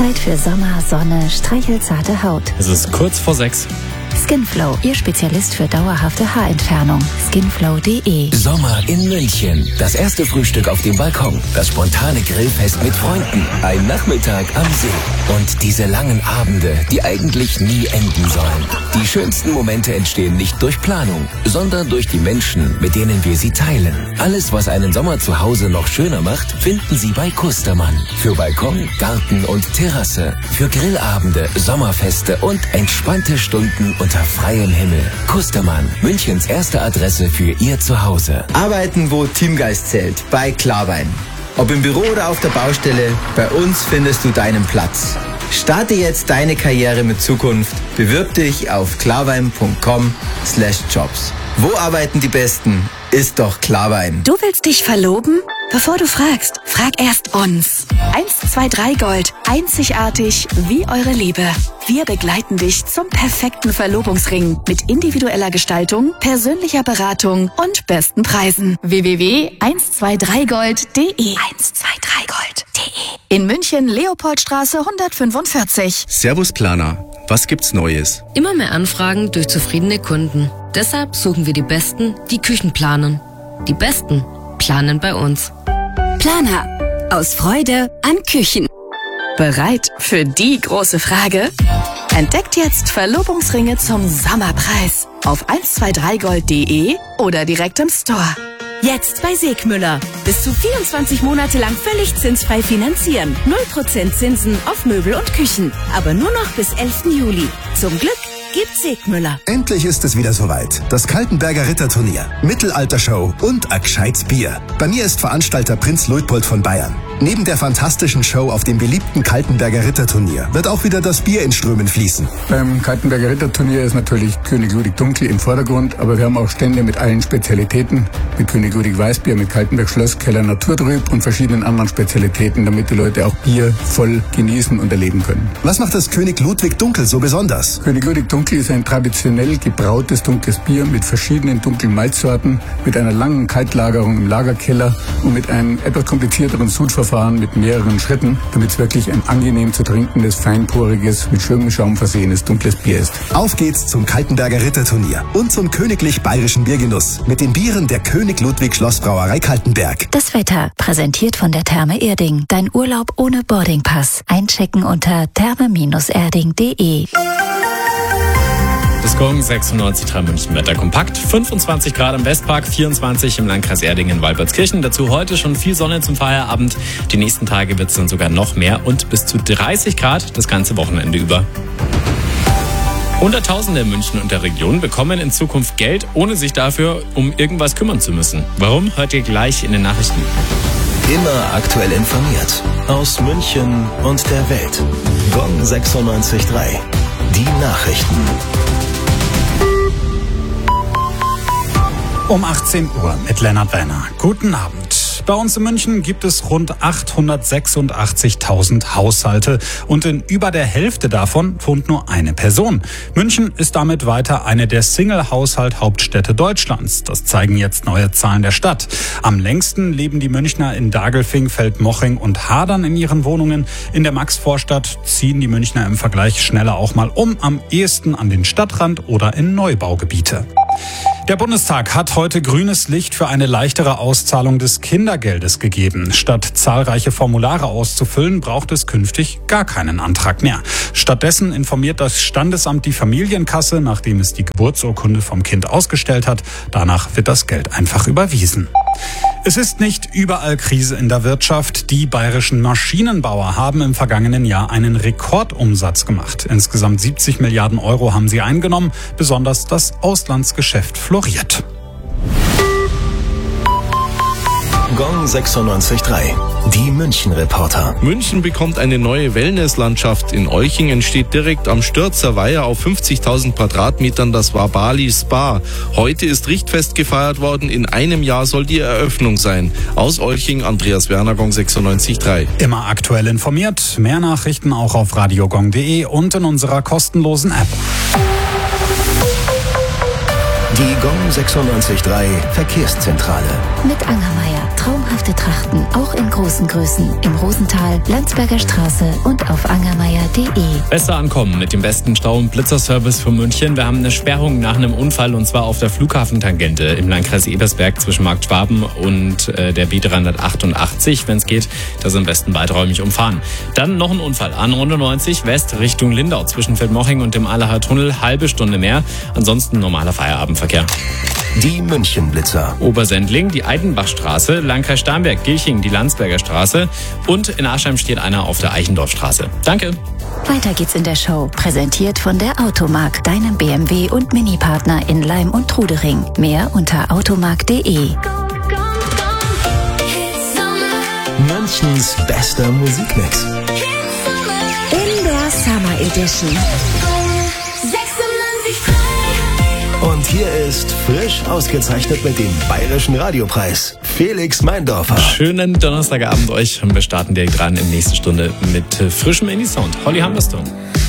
Zeit für Sommer, Sonne, streichelzarte Haut. Es ist kurz vor 6. Skinflow, Ihr Spezialist für dauerhafte Haarentfernung. Skinflow.de. Sommer in München. Das erste Frühstück auf dem Balkon. Das spontane Grillfest mit Freunden. Ein Nachmittag am See. Und diese langen Abende, die eigentlich nie enden sollen. Die schönsten Momente entstehen nicht durch Planung, sondern durch die Menschen, mit denen wir sie teilen. Alles, was einen Sommer zu Hause noch schöner macht, finden Sie bei Kustermann. Für Balkon, Garten und Terrasse. Für Grillabende, Sommerfeste und entspannte Stunden unter freiem Himmel. Kustermann, Münchens erste Adresse für Ihr Zuhause. Arbeiten, wo Teamgeist zählt, bei Klarwein. Ob im Büro oder auf der Baustelle, bei uns findest du deinen Platz. Starte jetzt deine Karriere mit Zukunft. Bewirb dich auf klarwein.com/jobs. Wo arbeiten die Besten? Ist doch Klarwein. Du willst dich verloben? Bevor du fragst, frag erst uns. 123 Gold. Einzigartig wie eure Liebe. Wir begleiten dich zum perfekten Verlobungsring mit individueller Gestaltung, persönlicher Beratung und besten Preisen. www.123gold.de 123gold.de In München, Leopoldstraße 145. Servus Planer. Was gibt's Neues? Immer mehr Anfragen durch zufriedene Kunden. Deshalb suchen wir die Besten, die Küchen planen. Die Besten planen bei uns. Planer. Aus Freude an Küchen. Bereit für die große Frage? Entdeckt jetzt Verlobungsringe zum Sommerpreis auf 123gold.de oder direkt im Store. Jetzt bei Segmüller. Bis zu 24 Monate lang völlig zinsfrei finanzieren. 0% Zinsen auf Möbel und Küchen. Aber nur noch bis 11. Juli. Zum Glück gibt's Segmüller. Endlich ist es wieder soweit. Das Kaltenberger Ritterturnier, Mittelaltershow und ein gescheites Bier. Bei mir ist Veranstalter Prinz Luitpold von Bayern. Neben der fantastischen Show auf dem beliebten Kaltenberger Ritterturnier wird auch wieder das Bier in Strömen fließen. Beim Kaltenberger Ritterturnier ist natürlich König Ludwig Dunkel im Vordergrund, aber wir haben auch Stände mit allen Spezialitäten, mit König Ludwig Weißbier, mit Kaltenberg Schlosskeller Naturtrüb und verschiedenen anderen Spezialitäten, damit die Leute auch Bier voll genießen und erleben können. Was macht das König Ludwig Dunkel so besonders? König Ludwig Dunkel ist ein traditionell gebrautes dunkles Bier mit verschiedenen dunklen Malzsorten, mit einer langen Kaltlagerung im Lagerkeller und mit einem etwas komplizierteren Sudverfahren mit mehreren Schritten, damit es wirklich ein angenehm zu trinkendes, feinporiges, mit schönem Schaum versehenes dunkles Bier ist. Auf geht's zum Kaltenberger Ritterturnier und zum königlich bayerischen Biergenuss mit den Bieren der König Ludwig Schlossbrauerei Kaltenberg. Das Wetter, präsentiert von der Therme Erding. Dein Urlaub ohne Boardingpass. Einchecken unter therme-erding.de. Das Gong 96,3 München Wetter kompakt. 25 Grad im Westpark, 24 im Landkreis Erdingen-Walbertskirchen. Dazu heute schon viel Sonne zum Feierabend. Die nächsten Tage wird es dann sogar noch mehr und bis zu 30 Grad das ganze Wochenende über. Hunderttausende in München und der Region bekommen in Zukunft Geld, ohne sich dafür um irgendwas kümmern zu müssen. Warum, hört ihr gleich in den Nachrichten. Immer aktuell informiert. Aus München und der Welt. Gong 96,3. Die Nachrichten. Um 18 Uhr mit Lennart Werner. Guten Abend. Bei uns in München gibt es rund 886.000 Haushalte und in über der Hälfte davon wohnt nur eine Person. München ist damit weiter eine der Single-Haushalt-Hauptstädte Deutschlands. Das zeigen jetzt neue Zahlen der Stadt. Am längsten leben die Münchner in Dagelfing, Feldmoching und Hadern in ihren Wohnungen. In der Maxvorstadt ziehen die Münchner im Vergleich schneller auch mal um, am ehesten an den Stadtrand oder in Neubaugebiete. Der Bundestag hat heute grünes Licht für eine leichtere Auszahlung des Kindergeldes gegeben. Statt zahlreiche Formulare auszufüllen, braucht es künftig gar keinen Antrag mehr. Stattdessen informiert das Standesamt die Familienkasse, nachdem es die Geburtsurkunde vom Kind ausgestellt hat. Danach wird das Geld einfach überwiesen. Es ist nicht überall Krise in der Wirtschaft. Die bayerischen Maschinenbauer haben im vergangenen Jahr einen Rekordumsatz gemacht. Insgesamt 70 Milliarden Euro haben sie eingenommen. Besonders das Auslandsgeschäft floriert. Gong 96,3. Die München-Reporter. München bekommt eine neue Wellnesslandschaft. In Euching entsteht direkt am Stürzer Weiher auf 50.000 Quadratmetern das Wabali Spa. Heute ist Richtfest gefeiert worden. In einem Jahr soll die Eröffnung sein. Aus Euching, Andreas Werner, Gong 96,3. Immer aktuell informiert. Mehr Nachrichten auch auf radiogong.de und in unserer kostenlosen App. Die Gong 96,3 Verkehrszentrale. Mit Angermeier, traumhaft Nahrhafte Trachten, auch in großen Größen. Im Rosental, Landsberger Straße und auf angermeier.de. Besser ankommen mit dem besten Stau- und Blitzerservice für München. Wir haben eine Sperrung nach einem Unfall und zwar auf der Flughafentangente im Landkreis Ebersberg zwischen Markt Schwaben und der B388. Wenn es geht, das am besten weiträumig umfahren. Dann noch ein Unfall an Runde 90 West Richtung Lindau zwischen Feldmoching und dem Allacher Tunnel. Halbe Stunde mehr. Ansonsten normaler Feierabendverkehr. Die München-Blitzer. Obersendling, die Eidenbachstraße, Landkreis Starnberg, Gilching, die Landsberger Straße und in Aschheim steht einer auf der Eichendorfstraße. Danke. Weiter geht's in der Show. Präsentiert von der Automark, deinem BMW- und Mini-Partner in Leim und Trudering. Mehr unter automark.de. Münchens bester Musikmix. In der Summer Edition. Und hier ist frisch ausgezeichnet mit dem Bayerischen Radiopreis Felix Meindorfer. Schönen Donnerstagabend euch und wir starten direkt rein in die nächste Stunde mit frischem Indie-Sound. Holly Humberstone.